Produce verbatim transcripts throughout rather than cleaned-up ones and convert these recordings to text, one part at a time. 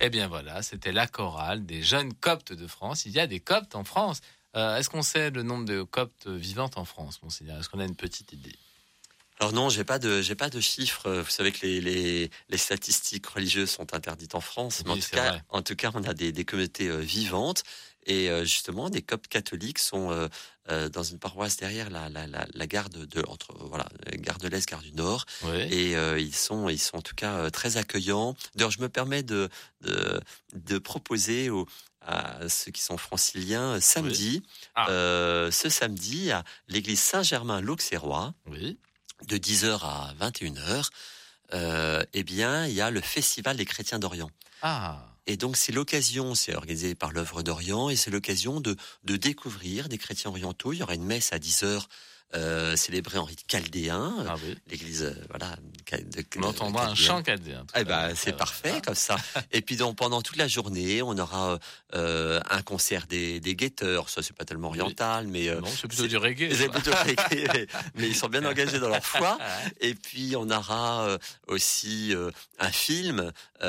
Eh bien voilà, c'était la chorale des jeunes coptes de France. Il y a des coptes en France. Euh, est-ce qu'on sait le nombre de coptes vivantes en France, monseigneur ? Est-ce qu'on a une petite idée ? Alors non, j'ai pas de, j'ai pas de chiffres. Vous savez que les, les, les statistiques religieuses sont interdites en France. Mais Oui, en tout c'est cas, vrai. en tout cas, on a des, des communautés euh, vivantes. Et euh, justement, des coptes catholiques sont euh, euh, dans une paroisse derrière la, la, la, la gare de, de entre voilà, gare de l'Est, gare du Nord. Oui. Et euh, ils sont, ils sont en tout cas euh, très accueillants. D'ailleurs, je me permets de, de, de proposer aux à ceux qui sont franciliens samedi, Oui. Ah. euh, ce samedi à l'église Saint-Germain-l'Auxerrois. Oui. De dix heures à vingt et une heures, euh, eh bien, il y a le Festival des chrétiens d'Orient. Ah. Et donc, c'est l'occasion, c'est organisé par l'œuvre d'Orient, et c'est l'occasion de, de découvrir des chrétiens orientaux. Il y aura une messe à dix heures, euh, célébrée en rite chaldéen. Ah oui. L'église, euh, voilà. De, On entendra un chant chaldéen. Eh ben, c'est parfait, comme ça. Et puis, donc, pendant toute la journée, on aura euh, un concert des, des guetteurs. Ça, c'est pas tellement oriental, mais... Euh, non, c'est plutôt c'est, du reggae. C'est plutôt reggae, mais, mais ils sont bien engagés dans leur foi. Et puis, on aura euh, aussi euh, un film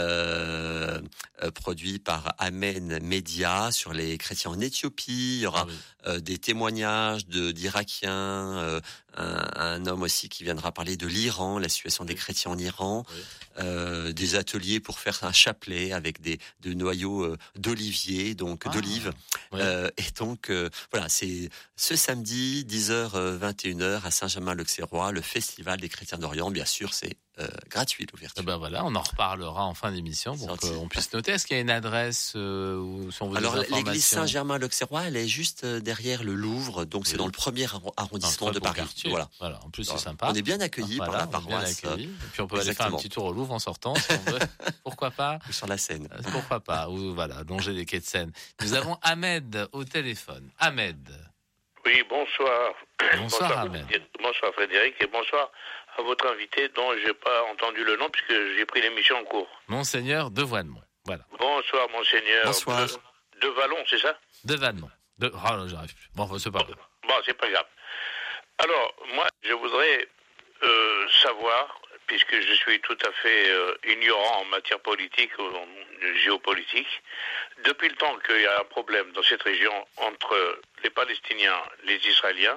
euh, euh, produit par Amen Media sur les chrétiens en Éthiopie. Il y aura ah oui. euh, des témoignages de, d'Irakiens, euh, un, un homme aussi qui viendra parler de l'Iran, la situation des chrétiens en Iran, oui. euh, des ateliers pour faire un chapelet avec des de noyaux euh, d'olivier, donc ah, d'olive. Oui. Euh, et donc euh, voilà, c'est ce samedi dix heures vingt et une heures à Saint-Germain-l'Auxerrois, le Festival des chrétiens d'Orient. Bien sûr, c'est euh, gratuit l'ouverture. Eh ben voilà, on en reparlera en fin d'émission pour qu'on puisse noter. Est-ce qu'il y a une adresse euh, où sont vos Alors informations ? L'église Saint-Germain-l'Auxerrois, elle est juste derrière le Louvre, donc oui. c'est dans le premier arrondissement de Paris. Voilà. voilà. En plus, Alors, c'est sympa. On est bien accueillis voilà, par la paroisse. Bien accueillis. Et puis on peut Exactement. aller faire un petit tour au Louvre en sortant, si on veut. Pourquoi pas ? Ou sur la Seine. Pourquoi pas ? Ou voilà, longer les quais de Seine. Nous avons Ahmed au téléphone. Ahmed. Oui, bonsoir. Bonsoir, bonsoir Ahmed. Bonsoir Frédéric et bonsoir à votre invité dont je n'ai pas entendu le nom puisque j'ai pris l'émission en cours. Monseigneur de Vannemont. Voilà. Bonsoir Monseigneur. Bonsoir. De, de Vallon, c'est ça ? De Vannemont. De... Oh là, j'arrive plus. Bon, c'est pas grave. Bon, c'est pas grave. Alors, moi, je voudrais euh, savoir, puisque je suis tout à fait euh, ignorant en matière politique, en géopolitique, depuis le temps qu'il y a un problème dans cette région entre les Palestiniens, les Israéliens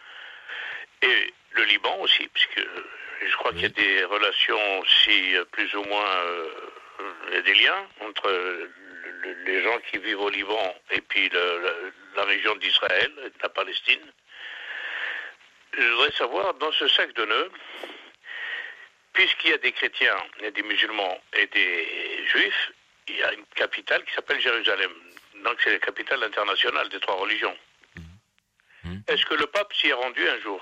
et le Liban aussi, puisque je crois oui. qu'il y a des relations aussi plus ou moins, euh, il y a des liens entre le, les gens qui vivent au Liban et puis le, le, la région d'Israël, la Palestine. Je voudrais savoir, dans ce sac de nœuds, puisqu'il y a des chrétiens, il y a des musulmans et des juifs, il y a une capitale qui s'appelle Jérusalem. Donc c'est la capitale internationale des trois religions. Mmh. Est-ce que le pape s'y est rendu un jour ?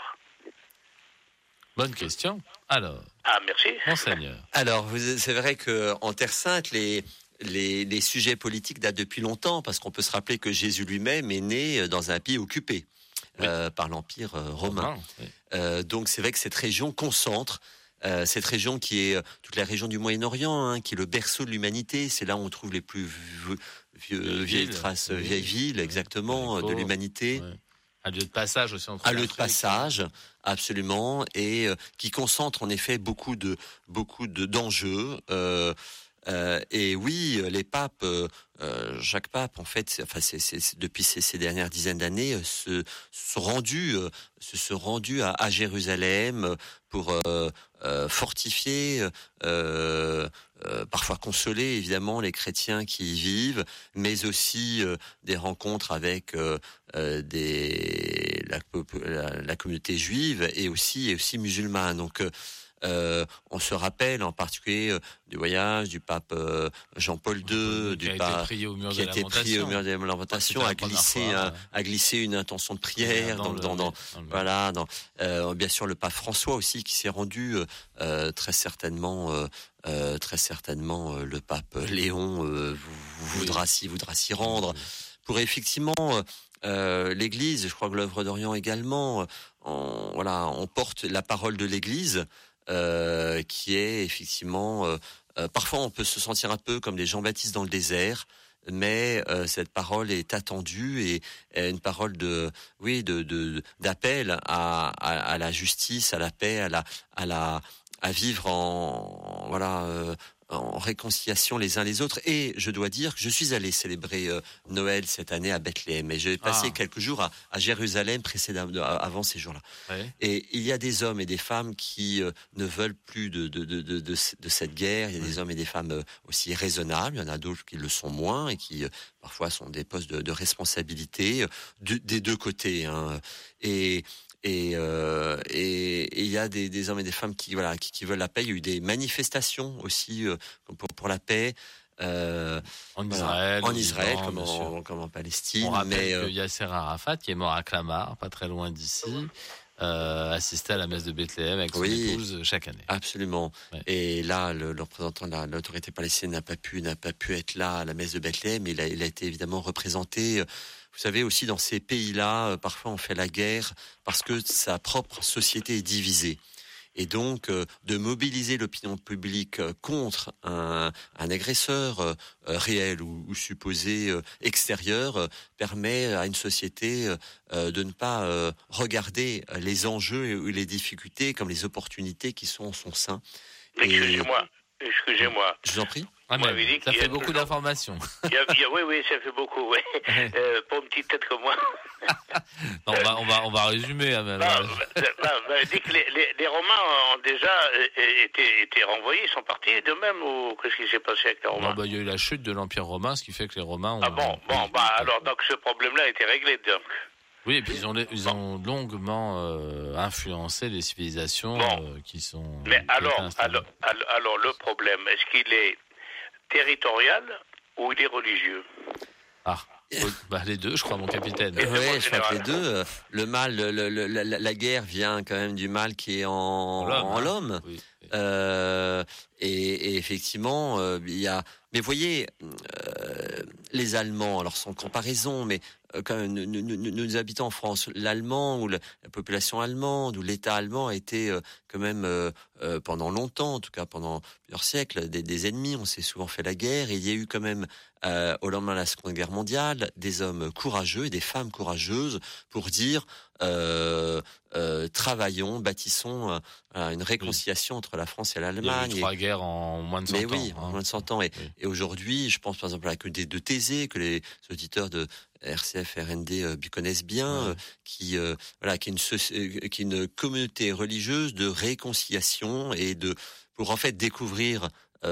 Bonne question. Alors. Ah, merci. Monseigneur. Alors, c'est vrai qu'en Terre Sainte, les, les, les sujets politiques datent depuis longtemps, parce qu'on peut se rappeler que Jésus lui-même est né dans un pays occupé oui. euh, par l'Empire romain. romain oui. euh, donc, c'est vrai que cette région concentre Euh, cette région qui est euh, toute la région du Moyen-Orient, hein, qui est le berceau de l'humanité. C'est là où on trouve les plus vieux, vieux, vieilles traces, oui, vieilles villes, oui, exactement, oui, de l'humanité. Oui. Un lieu de passage aussi entre Un lieu de passage, absolument, et euh, qui concentre en effet beaucoup de beaucoup de d'enjeux. Euh, Euh, et oui, les papes, euh, Jacques Pape, en fait, enfin, c'est, c'est, c'est depuis ces, ces dernières dizaines d'années, se sont rendus, euh, se sont rendus à, à Jérusalem pour euh, euh, fortifier, euh, euh, parfois consoler évidemment les chrétiens qui y vivent, mais aussi euh, des rencontres avec euh, euh, des la, la, la communauté juive et aussi et aussi musulmane. Donc euh, Euh, on se rappelle en particulier euh, du voyage du pape euh, Jean-Paul deux, qui du a pape été prié au mur qui a été prié au mur de la lamentation, a glissé, fois, un, a glissé une intention de prière dans, dans, dans, dans, dans voilà, dans, euh, bien sûr le pape François aussi qui s'est rendu euh, très certainement, euh, euh, très certainement euh, le pape Léon euh, voudra oui. s'y voudra s'y rendre oui. pour effectivement euh, l'Église. Je crois que l'œuvre d'Orient également. On, voilà, on porte la parole de l'Église. Euh, qui est effectivement euh, euh, parfois on peut se sentir un peu comme des Jean-Baptiste dans le désert, mais euh, cette parole est attendue et est une parole de oui de, de d'appel à, à à la justice, à la paix, à la à la à vivre en voilà euh, en réconciliation les uns les autres. Et je dois dire que je suis allé célébrer euh, Noël cette année à Bethléem. Et j'ai passé Ah. quelques jours à, à Jérusalem précédemment, avant ces jours-là. Ouais. Et il y a des hommes et des femmes qui euh, ne veulent plus de, de, de, de, de, de cette guerre. Il y a des hommes et des femmes euh, aussi raisonnables. Il y en a d'autres qui le sont moins et qui euh, parfois sont des postes de, de responsabilité euh, de, des deux côtés. Hein. Et Et euh, et et il y a des, des hommes et des femmes qui voilà qui, qui veulent la paix. Il y a eu des manifestations aussi euh, pour pour la paix euh, En voilà, Israël, en au Israël Liban, comme bien sûr. en, comme en Palestine. On rappelle mais que euh, Yasser Arafat, qui est mort à Clamart, pas très loin d'ici, euh, assistait à la messe de Bethléem avec son Oui. épouse chaque année. absolument. Ouais. Et là, le, le représentant de la- l'autorité palestinienne n'a pas pu n'a pas pu être là à la messe de Bethléem. Il a il a été évidemment représenté. euh, Vous savez aussi dans ces pays-là, euh, parfois on fait la guerre parce que sa propre société est divisée. Et donc, euh, de mobiliser l'opinion publique euh, contre un, un agresseur euh, euh, réel ou, ou supposé euh, extérieur euh, permet à une société euh, euh, de ne pas euh, regarder les enjeux et les difficultés comme les opportunités qui sont en son sein. Et- Excusez-moi, excusez-moi. Je vous en prie. Ah, Vous mais m'avez dit ça qu'il y fait a beaucoup toujours- d'informations. Il y a- il y a- oui, oui, ça fait beaucoup, oui. Euh, pour une petite tête comme moi. Non, on, va, on, va, on va résumer. Hein, mais Bah, alors, bah, bah, bah, dit que les, les, les Romains ont déjà euh, été, été renvoyés, ils sont partis d'eux-mêmes, ou qu'est-ce qui s'est passé avec les Romains? non, bah, il y a eu la chute de l'Empire romain, ce qui fait que les Romains ont... Ah bon, bon, bah alors donc ce problème-là a été réglé, donc. Oui, et puis ils ont, ils ont longuement euh, influencé les civilisations Bon. euh, qui sont... Mais qui étaient alors, installées. alors, alors, alors, le problème, est-ce qu'il est territorial ou il est religieux? Ah, oui, bah, les deux, je crois, mon capitaine. Et- Ouais, en je crois que les général. deux. euh, Le mal, le- le- le- la, la guerre vient quand même du mal qui est en, L'homme, en hein. l'homme. Oui. Euh, et, et effectivement, euh, il y a. Mais voyez, euh, les Allemands, alors sans comparaison, mais euh, quand même, nous, nous, nous- nous habitons en France, l'allemand ou la, la population allemande ou l'État allemand a été euh, quand même euh, euh, pendant longtemps, en tout cas pendant plusieurs siècles, des, des ennemis. On s'est souvent fait la guerre. Et il y a eu quand même, euh, au lendemain de la Seconde Guerre mondiale, des hommes courageux et des femmes courageuses pour dire euh, euh, travaillons, bâtissons euh, une réconciliation entre la France et Il y a l'Allemagne. eu Et- trois guerres en moins de cent mais ans. oui, hein. en moins de cent ans. Et, Oui. et aujourd'hui, je pense par exemple à la communauté de Thésée, que les auditeurs de R C F, R N D euh, connaissent bien, Ouais. euh, qui, euh, voilà, qui, est une, soci- euh, qui est une communauté religieuse de réconciliation et de pour en fait découvrir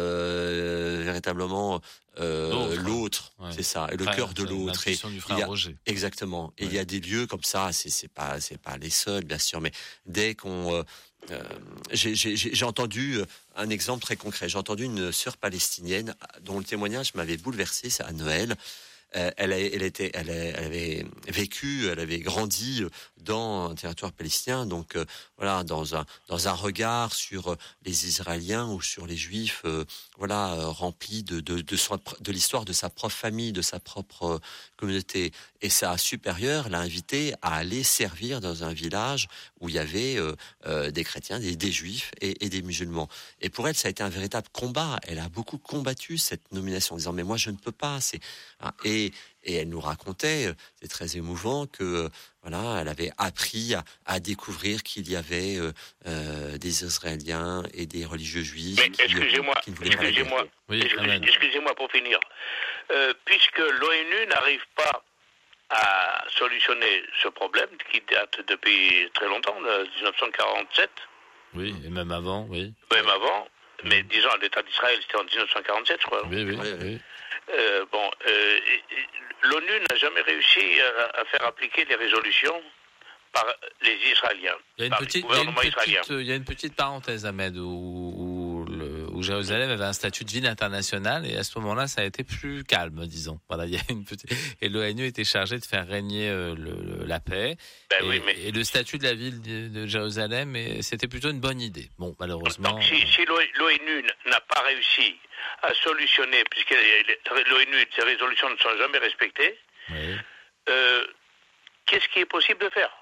euh, véritablement euh, L'autre. l'autre, Ouais. c'est ça, et le Frère, cœur de c'est l'autre. Et l'intuition du frère il y a- Roger. Exactement. Et il Ouais. y a des lieux comme ça. C'est c'est pas c'est pas les seuls, bien sûr, mais dès qu'on euh, euh, j'ai j'ai- j'ai j'ai entendu euh, un exemple très concret. J'ai entendu une sœur palestinienne dont le témoignage m'avait bouleversé. C'est à Noël. Euh, elle, a, elle, était, elle, a- elle avait vécu, elle avait grandi dans un territoire palestinien, donc euh, voilà, dans un dans un regard sur les Israéliens ou sur les Juifs, euh, voilà, euh, rempli de de de, son- de l'histoire de sa propre famille, de sa propre euh, communauté. Et sa supérieure l'a invité à aller servir dans un village où il y avait euh, euh, des chrétiens, des, des Juifs et, et des musulmans. Et pour elle, ça a été un véritable combat. Elle a beaucoup combattu cette nomination en disant mais moi je ne peux pas. C'est hein, et et elle nous racontait, euh, c'est très émouvant que euh, voilà, elle avait appris à, à découvrir qu'il y avait euh, euh, des Israéliens et des religieux juifs Mais qui, euh, excusez-moi, qui ne voulaient pas la guerre. excusez-moi, Oui, excusez- Amen. excusez-moi pour finir. Euh, puisque l'ONU n'arrive pas à solutionner ce problème qui date depuis très longtemps, de dix-neuf cent quarante-sept, Oui, et même avant, oui. même avant, mais disons l'État d'Israël c'était en dix-neuf cent quarante-sept, je crois. Oui, oui, Oui, oui. oui. Euh, bon, euh, et- et l'ONU n'a jamais réussi à, à faire appliquer les résolutions par les Israéliens, Il y a une par petite, le il y a une gouvernement israélien. petite, il y a une petite parenthèse, Ahmed, où, où, le- où Jérusalem avait un statut de ville internationale, et à ce moment-là, ça a été plus calme, disons. Voilà, il y a une petite, et l'ONU était chargée de faire régner euh, le, le- la paix. Ben et, oui, mais et le statut de la ville de, de Jérusalem, et c'était plutôt une bonne idée. Bon, malheureusement. donc si, si l'ONU n'a pas réussi à solutionner, puisque l'ONU, ses résolutions ne sont jamais respectées, Oui. euh, qu'est-ce qui est possible de faire?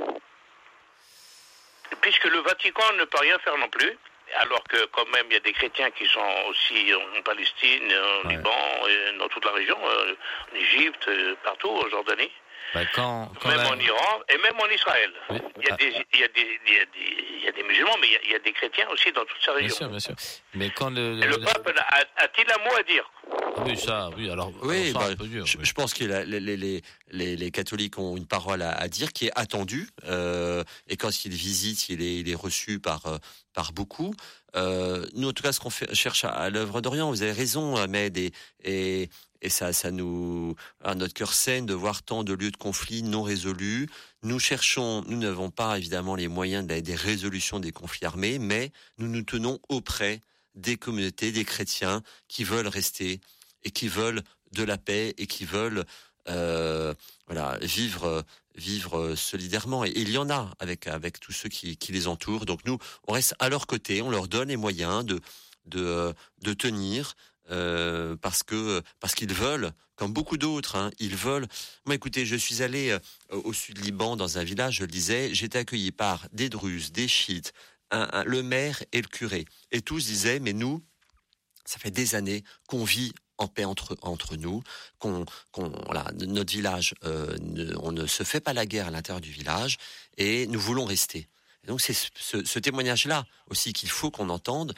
Puisque le Vatican ne peut rien faire non plus, alors que quand même il y a des chrétiens qui sont aussi en Palestine, en Ouais. Liban, et dans toute la région, euh, en Égypte, euh, partout, en Jordanie. Bah, quand, quand même la... en Iran et même en Israël. Oui. Il, y a des, il, y a des, il, y a des, il y a des musulmans, mais il y a, il y a des chrétiens aussi dans toute sa région. Bien sûr, bien sûr. Mais quand le, le, et le pape a, a-t-il un mot à dire? Ah oui, ça, oui, alors, oui, alors ça, bah, un peu dur, je, oui. je pense que la, les, les, les, les catholiques ont une parole à, à dire qui est attendue, euh, et quand il visite, il est, il est reçu par, par beaucoup. Euh, nous, en tout cas, ce qu'on fait, cherche à, à l'œuvre d'Orient, vous avez raison, Ahmed, et, et, et ça, ça nous, à notre cœur saigne de voir tant de lieux de conflits non résolus. Nous cherchons, nous n'avons pas évidemment les moyens de, des résolutions des conflits armés, mais nous nous tenons auprès des communautés, des chrétiens qui veulent rester et qui veulent de la paix et qui veulent euh, voilà, vivre, vivre solidairement. Et, et il y en a avec, avec tous ceux qui, qui les entourent. Donc nous, on reste à leur côté, on leur donne les moyens de, de, de tenir euh, parce que parce qu'ils veulent, comme beaucoup d'autres, hein, ils veulent. Moi, écoutez, je suis allé euh, au sud Liban dans un village, je le disais, j'étais accueilli par des Druzes, des Chiites, un, un, le maire et le curé. Et tous disaient, mais nous, ça fait des années qu'on vit en paix entre entre nous, qu'on qu'on voilà, notre village, euh, ne, on ne se fait pas la guerre à l'intérieur du village et nous voulons rester. Et donc c'est ce, ce témoignage-là aussi qu'il faut qu'on entende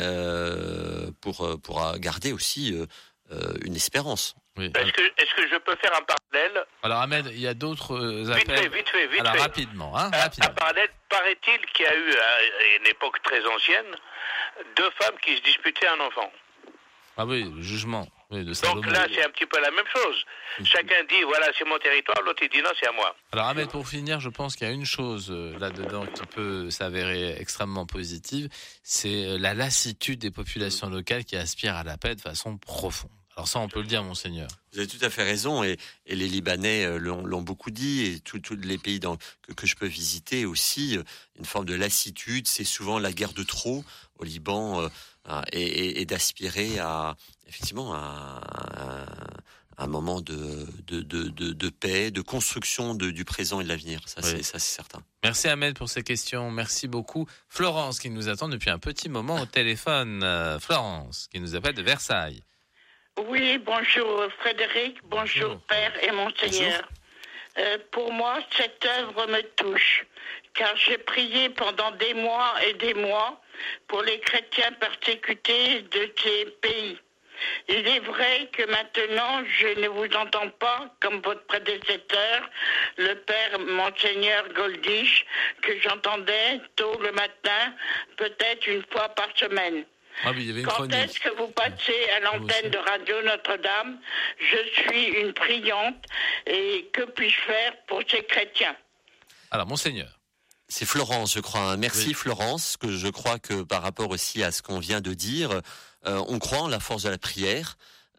euh, pour pour garder aussi euh, une espérance. Oui. Est-ce que est-ce que je peux faire un parallèle? Alors Ahmed, il y a d'autres appels. Vite fait, vite fait, vite Alors fait. rapidement, hein, Un, rapidement. un parallèle, paraît-il qu'il y a eu à une époque très ancienne deux femmes qui se disputaient un enfant. Ah oui, le jugement. Oui, de Salomon. Donc là, c'est un petit peu la même chose. Chacun dit, voilà, c'est mon territoire, l'autre il dit, non, c'est à moi. Alors Ahmed, pour finir, je pense qu'il y a une chose euh, là-dedans qui peut s'avérer extrêmement positive, c'est la lassitude des populations locales qui aspirent à la paix de façon profonde. Alors ça, on peut le dire, monseigneur. Vous avez tout à fait raison, et, et les Libanais l'ont, l'ont beaucoup dit, et tous les pays dans, que, que je peux visiter aussi, une forme de lassitude, c'est souvent la guerre de trop au Liban, euh, et, et, et d'aspirer à, effectivement, à, à un moment de, de, de, de, de paix, de construction de, du présent et de l'avenir, ça, oui. c'est, ça c'est certain. Merci Ahmed pour ces questions, merci beaucoup. Florence qui nous attend depuis un petit moment au téléphone, euh, Florence qui nous appelle de Versailles. Oui, bonjour Frédéric, bonjour, bonjour. Père et Monseigneur. Euh, pour moi, cette œuvre me touche, car j'ai prié pendant des mois et des mois pour les chrétiens persécutés de ces pays. Il est vrai que maintenant, je ne vous entends pas comme votre prédécesseur, le Père Monseigneur Goldich, que j'entendais tôt le matin, peut-être une fois par semaine. Ah oui, il y avait une Quand chronique. est-ce que vous passez à l'antenne de Radio Notre-Dame? Je suis une priante et que puis-je faire pour ces chrétiens? Alors, Monseigneur. C'est Florence, je crois. Merci oui. Florence, que je crois que par rapport aussi à ce qu'on vient de dire, euh, on croit en la force de la prière.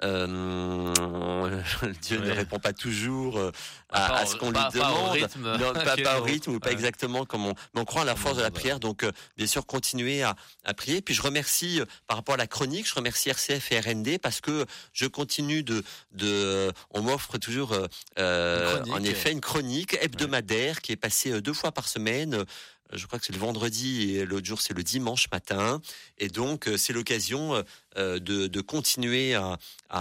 Euh, Dieu oui. ne répond pas toujours à, pas, à ce qu'on pas, lui demande, pas au rythme, non, pas, pas au rythme ou pas ouais. exactement comme on. Mais on croit en la force de la prière, donc euh, bien sûr continuer à, à prier. Puis je remercie euh, par rapport à la chronique, je remercie R C F et R N D parce que je continue de, de on m'offre toujours euh, en effet une chronique hebdomadaire ouais. qui est passée deux fois par semaine. Je crois que c'est le vendredi et l'autre jour c'est le dimanche matin, et donc c'est l'occasion de, de continuer à,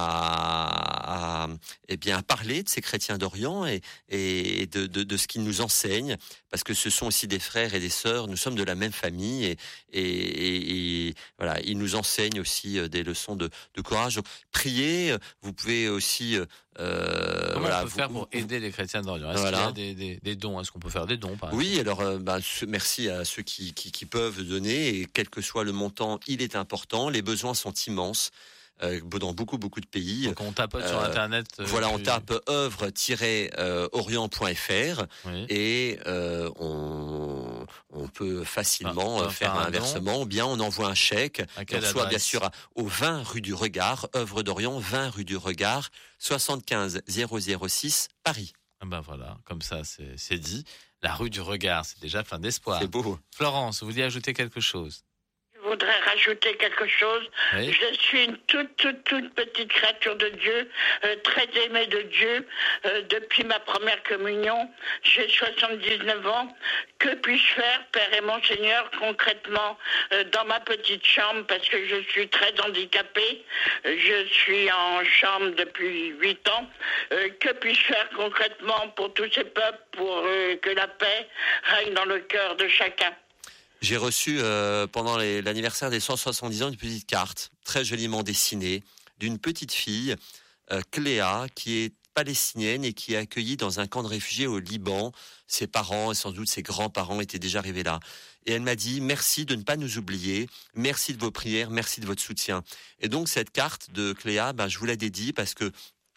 à, à, eh bien, à parler de ces chrétiens d'Orient et, et de, de, de ce qu'ils nous enseignent, parce que ce sont aussi des frères et des sœurs, nous sommes de la même famille, et, et, et, et voilà, ils nous enseignent aussi des leçons de, de courage. Donc, priez, vous pouvez aussi... Euh, Comment voilà, on peut vous, faire pour vous, aider les chrétiens d'Orient? Est-ce voilà. qu'il y a des, des, des dons? Est-ce qu'on peut faire des dons par Oui, alors euh, bah, merci à ceux qui, qui, qui peuvent donner, et quel que soit le montant, il est important. Les besoins sont immenses euh, dans beaucoup beaucoup de pays. Donc on tapote euh, sur internet. Euh, voilà, on tape œuvre tiret orient point f r oui. et euh, on, on peut facilement ah, faire, faire un, un versement, ou bien on envoie un chèque. On reçoit bien sûr au vingt rue du Regard, œuvre d'Orient, vingt rue du Regard, soixante-quinze zéro zéro six, Paris. Ah ben voilà, comme ça c'est, c'est dit. La rue du Regard, c'est déjà plein d'espoir. C'est beau. Florence, vous vouliez ajouter quelque chose? Je voudrais rajouter quelque chose. Oui. Je suis une toute, toute, toute petite créature de Dieu, euh, très aimée de Dieu, euh, depuis ma première communion. J'ai soixante-dix-neuf ans. Que puis-je faire, Père et Monseigneur, concrètement, euh, dans ma petite chambre, parce que je suis très handicapée. Je suis en chambre depuis huit ans. Euh, que puis-je faire concrètement pour tous ces peuples, pour euh, que la paix règne dans le cœur de chacun? J'ai reçu euh, pendant les, l'anniversaire des cent soixante-dix ans une petite carte très joliment dessinée d'une petite fille, euh, Cléa, qui est palestinienne et qui est accueillie dans un camp de réfugiés au Liban. Ses parents et sans doute ses grands-parents étaient déjà arrivés là. Et elle m'a dit merci de ne pas nous oublier, merci de vos prières, merci de votre soutien. Et donc cette carte de Cléa, ben, je vous la dédie parce que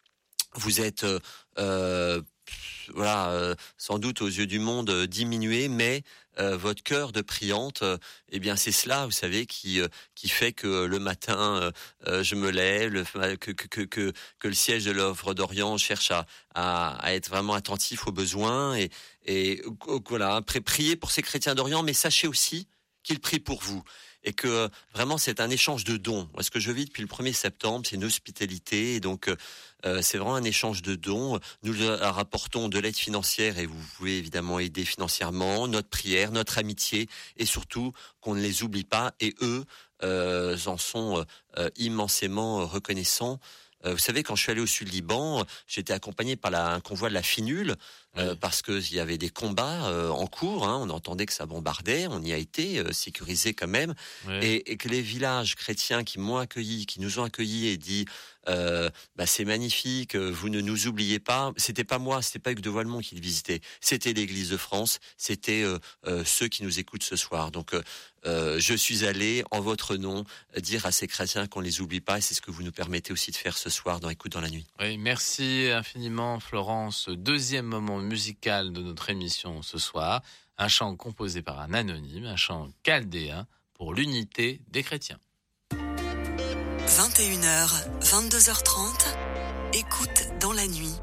vous êtes euh, euh, voilà, euh, sans doute aux yeux du monde euh, diminué, mais euh, votre cœur de priante, euh, eh bien c'est cela, vous savez, qui euh, qui fait que le matin euh, euh, je me lève, le, que, que que que que le siège de l'œuvre d'Orient cherche à, à à être vraiment attentif aux besoins et et voilà, prier pour ces chrétiens d'Orient, mais sachez aussi qu'ils prient pour vous. Et que vraiment c'est un échange de dons. Moi, ce que je vis depuis le premier septembre, c'est une hospitalité, et donc euh, c'est vraiment un échange de dons. Nous leur apportons de l'aide financière, et vous pouvez évidemment aider financièrement, notre prière, notre amitié, et surtout qu'on ne les oublie pas, et eux euh, en sont euh, immensément reconnaissants. Euh, vous savez, quand je suis allé au Sud-Liban, j'étais accompagné par la, un convoi de la Finule, euh, oui. parce qu'il y avait des combats euh, en cours, hein, on entendait que ça bombardait, on y a été euh, sécurisé quand même, oui. et, et que les villages chrétiens qui m'ont accueilli, qui nous ont accueillis et dit euh, bah, c'est magnifique, vous ne nous oubliez pas, c'était pas moi, c'était pas Hugues de Voilemont qui le visitait, c'était l'Église de France, c'était euh, euh, ceux qui nous écoutent ce soir. Donc euh, euh, je suis allé en votre nom dire à ces chrétiens qu'on les oublie pas, et c'est ce que vous nous permettez aussi de faire ce soir dans Écoute dans la nuit. Oui, merci infiniment Florence. Deuxième moment musical de notre émission ce soir, un chant composé par un anonyme, un chant chaldéen pour l'unité des chrétiens. vingt et une heures, vingt-deux heures trente, Écoute dans la nuit.